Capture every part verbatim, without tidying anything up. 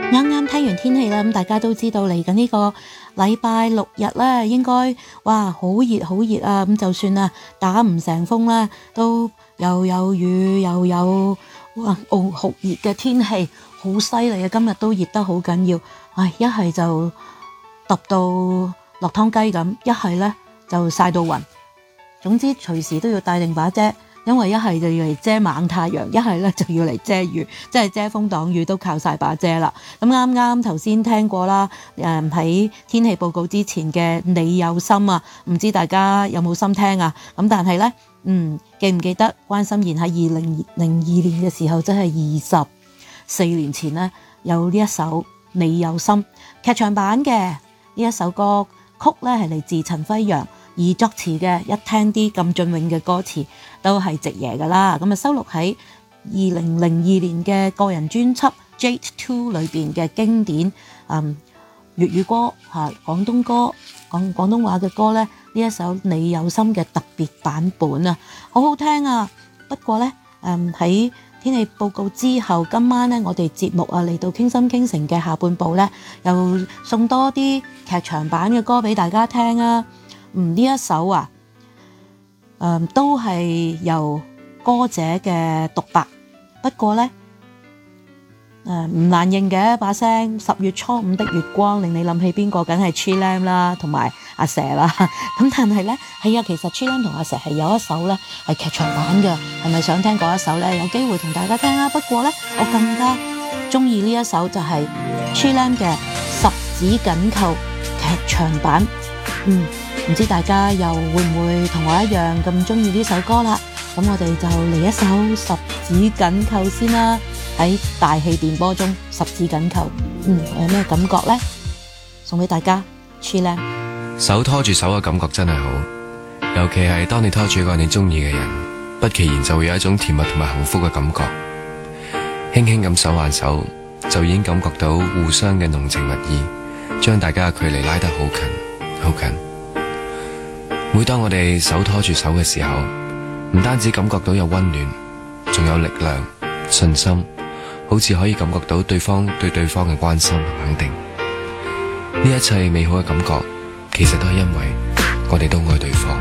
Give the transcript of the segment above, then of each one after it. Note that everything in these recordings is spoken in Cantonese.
啱啱睇完天氣啦，咁大家都知道嚟緊呢個禮拜六日咧，應該哇好熱好熱啊！咁就算啊打唔成風啦，都又有雨又有哇酷酷熱嘅天氣，好犀利啊！今日都熱得好緊要，唉，一係就揼到落湯雞咁，一係咧就曬到暈。總之隨時都要帶定把遮。因為一係就要嚟遮猛太陽，一係咧就要嚟遮雨，即係遮風擋雨都靠晒把遮啦。咁啱啱頭先聽過啦，誒喺天氣報告之前嘅你有心啊，唔知大家有冇心聽啊？咁但係咧，嗯，記唔記得關心妍喺二零零二年嘅時候，即係二十四年前咧，有呢一首你有心劇場版嘅呢一首歌曲咧，係嚟自陳輝陽。而作詞嘅一聽啲咁雋永嘅歌詞都係夕爺噶啦，咁啊收錄喺二零零二年嘅個人專輯《Jade Two》裏邊嘅經典嗯粵語歌嚇廣東歌講廣東話嘅歌咧，呢一首你有心嘅特別版本啊，好好聽啊！不過咧誒喺天氣報告之後，今晚咧我哋節目啊嚟到傾心傾城嘅下半部咧，又送多啲劇場版嘅歌俾大家聽啊！嗯，呢一首啊，誒、嗯、都係由歌者嘅獨白，不過咧誒唔難認嘅把聲。十月初五的月光令你諗起邊個？梗係 Chilam 啦，同埋阿蛇啦。咁但係咧係啊，其實 Chilam 同阿蛇係有一首咧係劇場版嘅，係咪想聽嗰一首咧？有機會同大家聽啊。不過咧，我更加中意呢一首就係 Chilam 嘅十指緊扣劇場版。嗯。唔知大家又會唔會同我一樣咁中意呢首歌啦？咁我哋就嚟一首十指緊扣先啦。喺大氣電波中，十指緊扣，嗯，有咩感覺呢？送俾大家 Chilam。 手拖住手嘅感覺真係好，尤其係當你拖住一個你中意嘅人，不其然就會有一種甜蜜同埋幸福嘅感覺。輕輕咁手挽手，就已經感覺到互相嘅濃情蜜意，將大家嘅距離拉得好近，好近。每當我哋手拖住手嘅時候，唔單止感覺到有溫暖，仲有力量、信心，好似可以感覺到對方對對方嘅關心同肯定。呢一切美好嘅感覺，其實都係因為我哋都愛對方。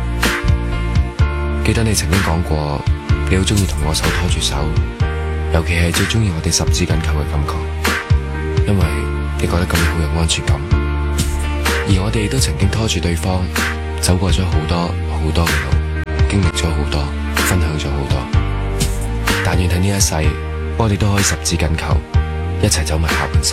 記得你曾經講過，你好中意同我手拖住手，尤其係最中意我哋十指緊扣嘅感覺，因為你覺得咁樣好有安全感。而我哋亦都曾經拖住對方，走過咗好多好多嘅路，經歷咗好多，分享咗好多。但願喺呢一世，我哋都可以十指緊扣，一齊走埋下半生。